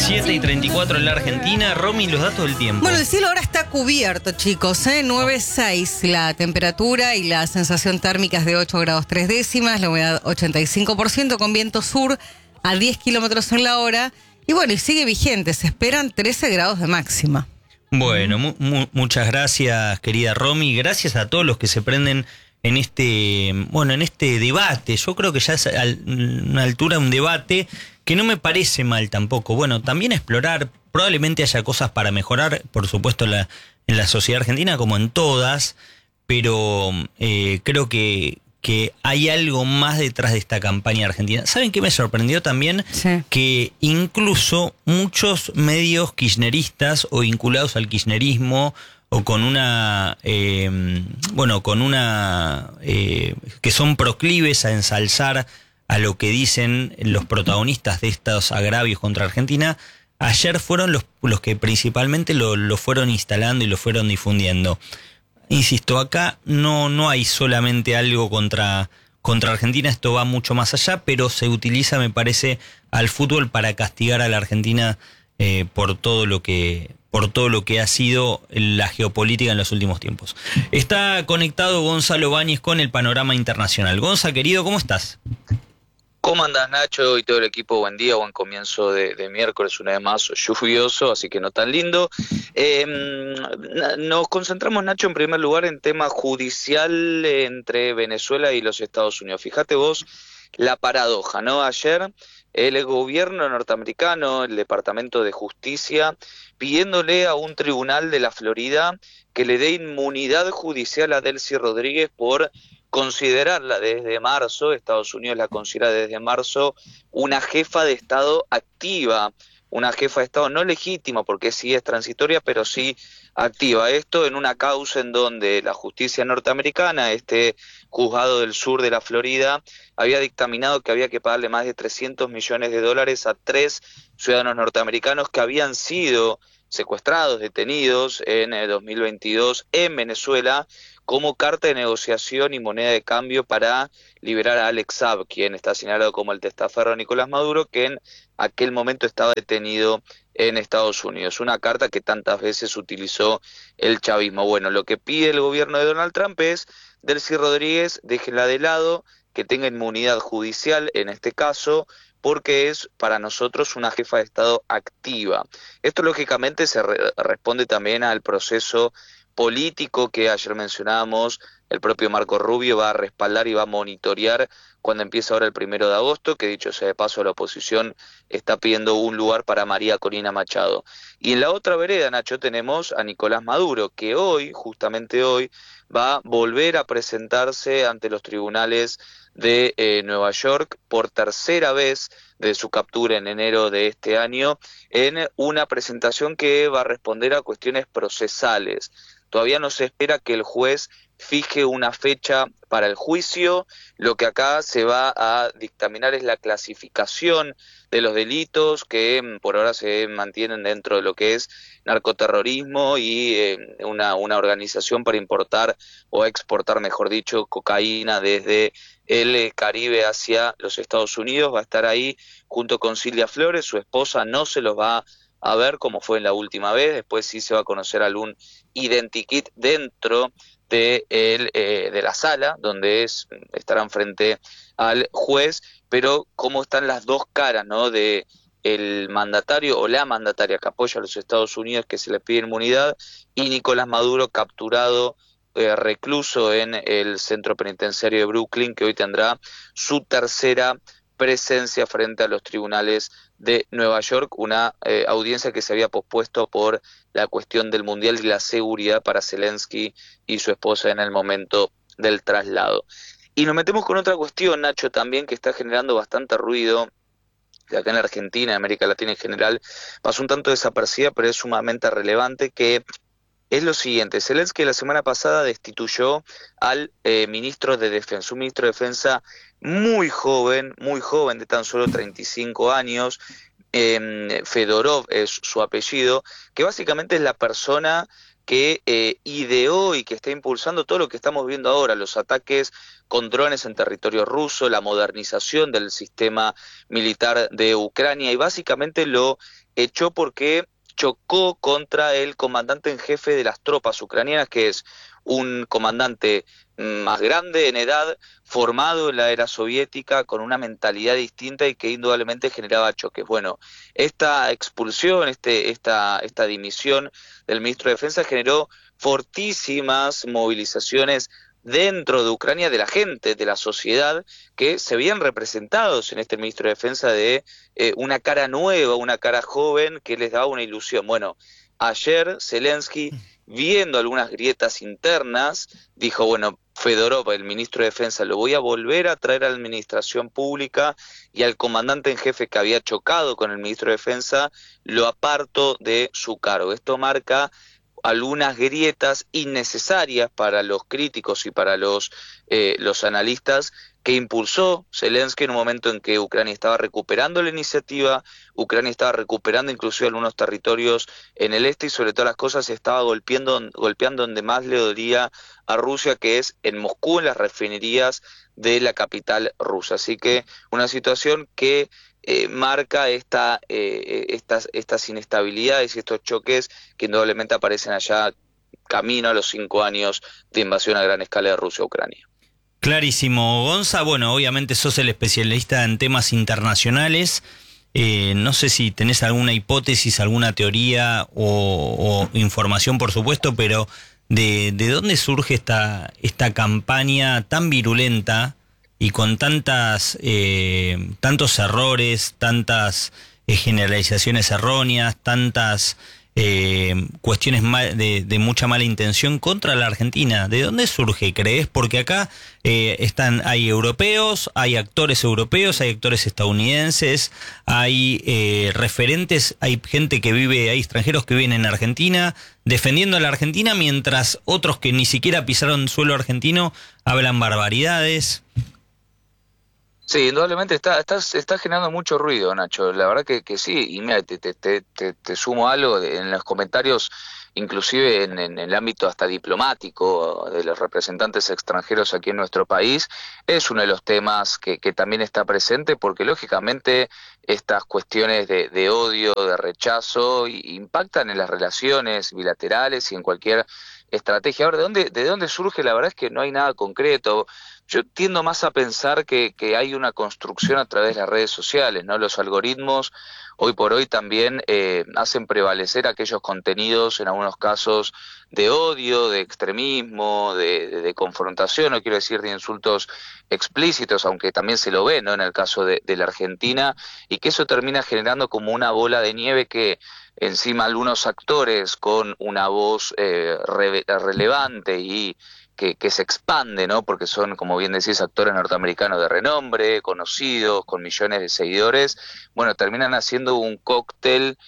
7:34 en la Argentina. Romy, los datos del tiempo. Bueno, el cielo ahora está cubierto, chicos, 9,6 la temperatura y la sensación térmica es de 8 grados 3 décimas, la humedad 85%, con viento sur a 10 kilómetros en la hora. Y bueno, y sigue vigente, se esperan 13 grados de máxima. Bueno, muchas gracias, querida Romy. Gracias a todos los que se prenden en este debate. Yo creo que ya es a una altura un debate que no me parece mal tampoco. Bueno, también explorar, probablemente haya cosas para mejorar, por supuesto, en la sociedad argentina, como en todas, pero creo que hay algo más detrás de esta campaña argentina. ¿Saben qué me sorprendió también? Sí. Que incluso muchos medios kirchneristas o vinculados al kirchnerismo o con que son proclives a ensalzar a lo que dicen los protagonistas de estos agravios contra Argentina, ayer fueron los que principalmente lo fueron instalando y lo fueron difundiendo. Insisto, acá no hay solamente algo contra Argentina, esto va mucho más allá, pero se utiliza, me parece, al fútbol para castigar a la Argentina por todo lo que ha sido la geopolítica en los últimos tiempos. Está conectado Gonzalo Báñez con el panorama internacional. Gonza, querido, ¿cómo estás? ¿Cómo andás, Nacho, y todo el equipo? Buen día, buen comienzo de miércoles, una vez más lluvioso, así que no tan lindo. Nos concentramos, Nacho, en primer lugar en tema judicial entre Venezuela y los Estados Unidos. Fíjate vos la paradoja, ¿no? Ayer el gobierno norteamericano, el Departamento de Justicia, pidiéndole a un tribunal de la Florida que le dé inmunidad judicial a Delcy Rodríguez por considerarla desde marzo, Estados Unidos la considera desde marzo, una jefa de Estado activa, una jefa de Estado no legítima, porque sí es transitoria, pero sí activa. Esto en una causa en donde la justicia norteamericana, este juzgado del sur de la Florida, había dictaminado que había que pagarle más de $300 millones a 3 ciudadanos norteamericanos que habían sido secuestrados, detenidos en el 2022 en Venezuela, como carta de negociación y moneda de cambio para liberar a Alex Saab, quien está señalado como el testaferro de Nicolás Maduro, que en aquel momento estaba detenido en Estados Unidos. Una carta que tantas veces utilizó el chavismo. Bueno, lo que pide el gobierno de Donald Trump es: Delcy Rodríguez, déjenla de lado, que tenga inmunidad judicial en este caso, porque es para nosotros una jefa de Estado activa. Esto lógicamente se responde también al proceso político que ayer mencionábamos, el propio Marco Rubio va a respaldar y va a monitorear cuando empieza ahora el 1 de agosto, que dicho sea de paso la oposición está pidiendo un lugar para María Corina Machado. Y en la otra vereda, Nacho, tenemos a Nicolás Maduro, que hoy, justamente hoy, va a volver a presentarse ante los tribunales de Nueva York por tercera vez de su captura en enero de este año, en una presentación que va a responder a cuestiones procesales. Todavía no se espera que el juez fije una fecha para el juicio. Lo que acá se va a dictaminar es la clasificación de los delitos que por ahora se mantienen dentro de lo que es narcoterrorismo y una organización para importar o exportar, mejor dicho, cocaína desde el Caribe hacia los Estados Unidos. Va a estar ahí junto con Silvia Flores, su esposa. No se los va a ver como fue en la última vez, después sí se va a conocer algún identikit dentro de la sala donde estarán frente al juez, pero cómo están las dos caras, ¿no? De el mandatario o la mandataria que apoya a los Estados Unidos, que se le pide inmunidad, y Nicolás Maduro capturado, recluso en el centro penitenciario de Brooklyn, que hoy tendrá su tercera presencia frente a los tribunales de Nueva York, una audiencia que se había pospuesto por la cuestión del Mundial y la seguridad para Zelensky y su esposa en el momento del traslado. Y nos metemos con otra cuestión, Nacho, también que está generando bastante ruido, que acá en la Argentina, en América Latina en general, pasó un tanto desapercibida, pero es sumamente relevante, que es lo siguiente: Zelensky la semana pasada destituyó al ministro de Defensa, un ministro de Defensa muy joven, de tan solo 35 años, Fedorov es su apellido, que básicamente es la persona que ideó y que está impulsando todo lo que estamos viendo ahora, los ataques con drones en territorio ruso, la modernización del sistema militar de Ucrania, y básicamente lo echó porque chocó contra el comandante en jefe de las tropas ucranianas, que es un comandante más grande en edad, formado en la era soviética, con una mentalidad distinta y que indudablemente generaba choques. Bueno, esta expulsión, esta dimisión del ministro de Defensa generó fortísimas movilizaciones dentro de Ucrania, de la gente, de la sociedad, que se veían representados en este ministro de Defensa de una cara nueva, una cara joven que les daba una ilusión. Bueno, ayer Zelensky, viendo algunas grietas internas, dijo, bueno, Fedorov, el ministro de Defensa, lo voy a volver a traer a la administración pública, y al comandante en jefe que había chocado con el ministro de Defensa lo aparto de su cargo. Esto marca algunas grietas innecesarias para los críticos y para los analistas que impulsó Zelensky en un momento en que Ucrania estaba recuperando la iniciativa, Ucrania estaba recuperando inclusive algunos territorios en el este, y sobre todas las cosas se estaba golpeando donde más le dolía a Rusia, que es en Moscú, en las refinerías de la capital rusa. Así que una situación que marca estas inestabilidades y estos choques que indudablemente aparecen allá camino a los 5 años de invasión a gran escala de Rusia a Ucrania. Clarísimo, Gonza. Bueno, obviamente sos el especialista en temas internacionales. No sé si tenés alguna hipótesis, alguna teoría o información, por supuesto, pero ¿de dónde surge esta campaña tan virulenta y con tantos errores, tantas generalizaciones erróneas, tantas cuestiones de mucha mala intención contra la Argentina? ¿De dónde surge, crees? Porque acá hay europeos, hay actores europeos, hay actores estadounidenses, hay referentes, hay gente que vive, hay extranjeros que viven en Argentina defendiendo a la Argentina, mientras otros que ni siquiera pisaron suelo argentino hablan barbaridades. Sí, indudablemente está generando mucho ruido, Nacho. La verdad que sí, y mira, te sumo algo en los comentarios, inclusive en el ámbito hasta diplomático de los representantes extranjeros aquí en nuestro país, es uno de los temas que también está presente, porque lógicamente estas cuestiones de odio, de rechazo, impactan en las relaciones bilaterales y en cualquier estrategia. Ahora, ¿de dónde surge? La verdad es que no hay nada concreto. Yo tiendo más a pensar que hay una construcción a través de las redes sociales, ¿no? Los algoritmos hoy por hoy también hacen prevalecer aquellos contenidos, en algunos casos, de odio, de extremismo, de confrontación, no quiero decir de insultos explícitos, aunque también se lo ve, ¿no?, en el caso de la Argentina, y que eso termina generando como una bola de nieve que encima algunos actores con una voz relevante y que se expande, ¿no?, porque son, como bien decís, actores norteamericanos de renombre, conocidos, con millones de seguidores, bueno, terminan haciendo un cóctel,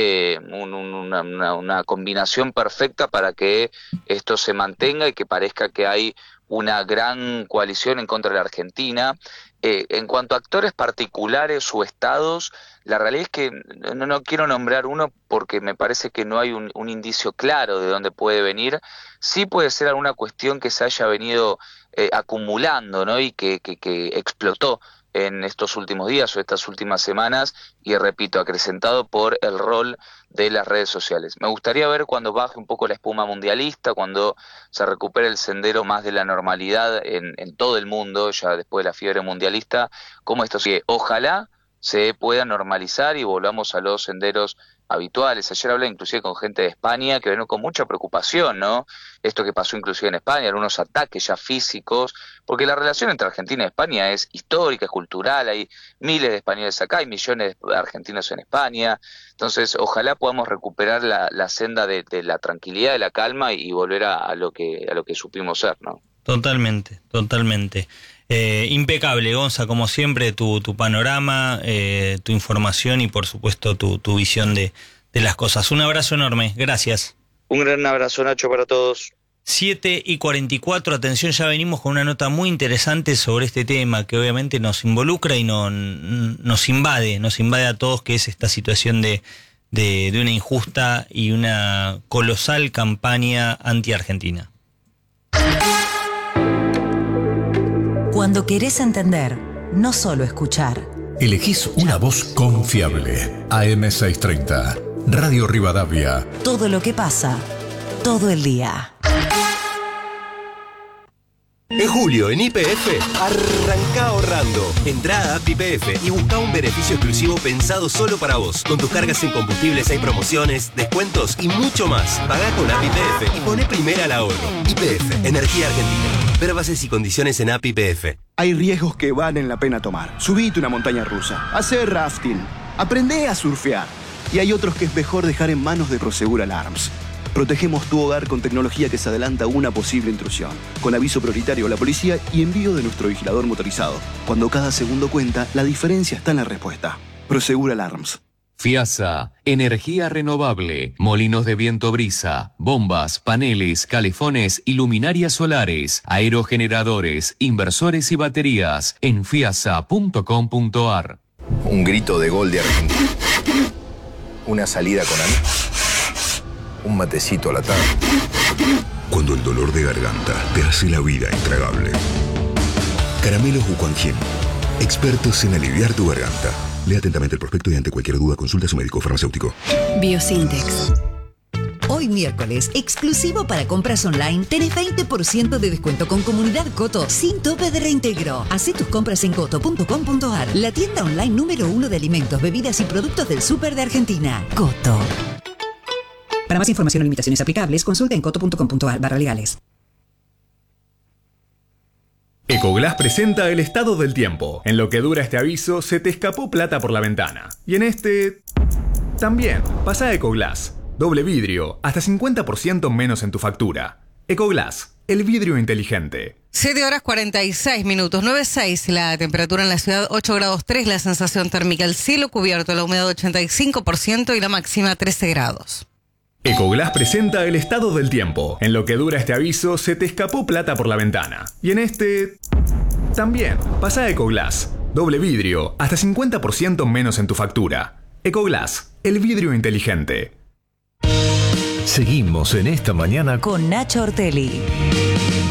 una combinación perfecta para que esto se mantenga y que parezca que hay una gran coalición en contra de la Argentina. En cuanto a actores particulares o estados, la realidad es que no quiero nombrar uno porque me parece que no hay un indicio claro de dónde puede venir. Sí puede ser alguna cuestión que se haya venido acumulando, ¿no?, y que explotó en estos últimos días o estas últimas semanas, y repito, acrecentado por el rol de las redes sociales. Me gustaría ver cuando baje un poco la espuma mundialista, cuando se recupere el sendero más de la normalidad en todo el mundo, ya después de la fiebre mundialista, cómo esto sigue. Ojalá se pueda normalizar y volvamos a los senderos habituales. Ayer hablé inclusive con gente de España que ven con mucha preocupación, ¿no?, esto que pasó inclusive en España, algunos ataques ya físicos, porque la relación entre Argentina y España es histórica, es cultural, hay miles de españoles acá, hay millones de argentinos en España. Entonces ojalá podamos recuperar la senda de la tranquilidad, de la calma, y volver a lo que supimos ser, ¿no? Totalmente. Impecable, Gonza, como siempre, tu panorama, tu información y por supuesto tu visión de las cosas. Un abrazo enorme, gracias. Un gran abrazo, Nacho, para todos. 7:44, atención, ya venimos con una nota muy interesante sobre este tema que obviamente nos involucra y nos invade a todos, que es esta situación de de una injusta y una colosal campaña anti-argentina. Cuando querés entender, no solo escuchar. Elegís una voz confiable. AM630, Radio Rivadavia. Todo lo que pasa, todo el día. En julio, en YPF, arranca ahorrando. Entrá a App YPF y busca un beneficio exclusivo pensado solo para vos. Con tus cargas en combustibles hay promociones, descuentos y mucho más. Pagá con App YPF y poné primera al ahorro. YPF, Energía Argentina. Ver bases y condiciones en App YPF. Hay riesgos que valen la pena tomar. Subite una montaña rusa, hacer rafting, aprendé a surfear. Y hay otros que es mejor dejar en manos de Prosegur Alarms. Protegemos tu hogar con tecnología que se adelanta a una posible intrusión, con aviso prioritario a la policía y envío de nuestro vigilador motorizado. Cuando cada segundo cuenta, la diferencia está en la respuesta. Prosegur Alarms. FIASA, energía renovable, molinos de viento brisa, bombas, paneles, calefones y luminarias solares, aerogeneradores, inversores y baterías en fiasa.com.ar. Un grito de gol de Argentina. Una salida con amigos. Un matecito a la tarde. Cuando el dolor de garganta te hace la vida intragable. Caramelos Wuquanjin, expertos en aliviar tu garganta. Lea atentamente el prospecto y ante cualquier duda consulta a su médico farmacéutico. Biosintex. Hoy miércoles, exclusivo para compras online, tenés 20% de descuento con Comunidad Coto, sin tope de reintegro. Hacé tus compras en coto.com.ar, la tienda online número 1 de alimentos, bebidas y productos del súper de Argentina. Coto. Para más información o limitaciones aplicables, consulta en coto.com.ar/legales. Ecoglass presenta el estado del tiempo. En lo que dura este aviso, se te escapó plata por la ventana. Y en este... también. Pasa a Ecoglass. Doble vidrio, hasta 50% menos en tu factura. Ecoglass, el vidrio inteligente. 7 horas 46 minutos, 9.6 la temperatura en la ciudad, 8 grados 3 la sensación térmica, el cielo cubierto, la humedad 85% y la máxima 13 grados. Ecoglass presenta el estado del tiempo. En lo que dura este aviso, se te escapó plata por la ventana. Y en este... también. Pasa a Ecoglass. Doble vidrio, hasta 50% menos en tu factura. Ecoglass, el vidrio inteligente. Seguimos en esta mañana con Nacho Ortelli.